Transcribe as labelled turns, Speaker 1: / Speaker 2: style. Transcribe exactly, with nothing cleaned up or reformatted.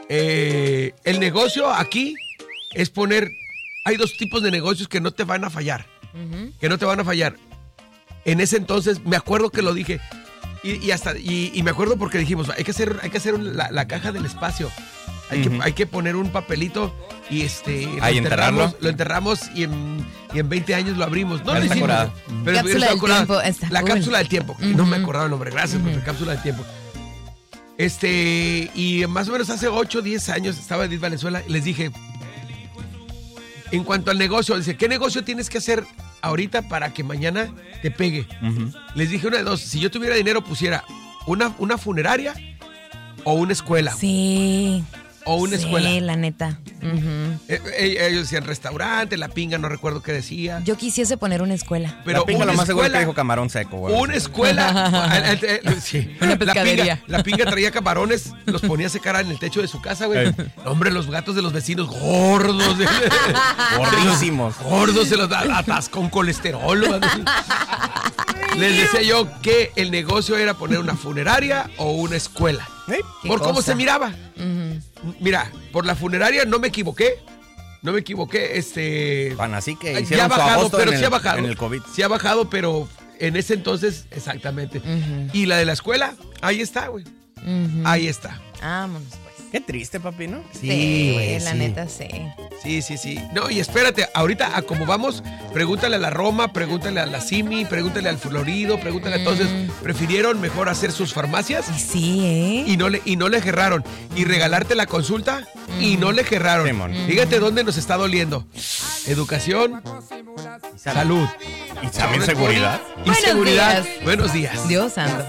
Speaker 1: eh, el negocio aquí es poner... Hay dos tipos de negocios que no te van a fallar. Uh-huh. Que no te van a fallar. En ese entonces, me acuerdo que lo dije. Y, y hasta y, y me acuerdo porque dijimos, hay que hacer, hay que hacer la, la caja del espacio. Hay, uh-huh. que, hay que poner un papelito y este lo
Speaker 2: Ahí
Speaker 1: enterramos, lo enterramos y en, y en veinte años lo abrimos. No lo hicimos.
Speaker 3: Pero cápsula del tiempo. Está
Speaker 1: la
Speaker 3: cool.
Speaker 1: cápsula del tiempo. Uh-huh. No me acordaba el nombre. Gracias, uh-huh. por la cápsula del tiempo. Este, y más o menos hace ocho o diez años estaba Edith Valenzuela y les dije, en cuanto al negocio, dice, ¿qué negocio tienes que hacer ahorita para que mañana te pegue? Uh-huh. Les dije una de dos, si yo tuviera dinero pusiera una, una funeraria o una escuela.
Speaker 3: Sí.
Speaker 1: O una
Speaker 3: sí,
Speaker 1: escuela.
Speaker 3: Sí, la neta. Uh-huh.
Speaker 1: eh, ellos decían restaurante, la pinga, no recuerdo qué decía.
Speaker 3: Yo quisiese poner una escuela.
Speaker 2: Pero la pinga lo más seguro es que dijo camarón seco. Güey.
Speaker 1: Una escuela. sí.
Speaker 3: Una pescadería.
Speaker 1: La pinga, la pinga traía camarones, los ponía a secar en el techo de su casa, güey. Hombre, los gatos de los vecinos gordos.
Speaker 2: Gordísimos.
Speaker 1: Gordos, se los da atas con colesterol. Les decía yo que el negocio era poner una funeraria o una escuela. ¿Eh? Por cosa? Cómo se miraba. Uh-huh. Mira, por la funeraria no me equivoqué. No me equivoqué. Este.
Speaker 2: Van así que
Speaker 1: ya
Speaker 2: hicieron
Speaker 1: ha bajado,
Speaker 2: su
Speaker 1: pero
Speaker 2: en
Speaker 1: sí
Speaker 2: el,
Speaker 1: ha bajado.
Speaker 2: En el COVID.
Speaker 1: Sí ha bajado, pero en ese entonces, exactamente. Uh-huh. Y la de la escuela, ahí está, güey. Uh-huh. Ahí está.
Speaker 3: Vámonos, pues.
Speaker 2: Qué triste, papi, ¿no?
Speaker 3: Sí, güey, sí, la sí. neta, sí.
Speaker 1: Sí, sí, sí. No, y espérate, ahorita a como vamos, pregúntale a la Roma, pregúntale a la Simi, pregúntale al Florido, pregúntale mm. a todos. Prefirieron mejor hacer sus farmacias.
Speaker 3: Sí, ¿eh?
Speaker 1: Y no le, y no le gerraron. Y regalarte la consulta mm. y no le gerraron. Sí, fíjate mm. dónde nos está doliendo. Educación, salud.
Speaker 2: Y también seguridad.
Speaker 1: Y
Speaker 3: Buenos
Speaker 1: seguridad.
Speaker 3: Días.
Speaker 1: Buenos días.
Speaker 3: Dios santo.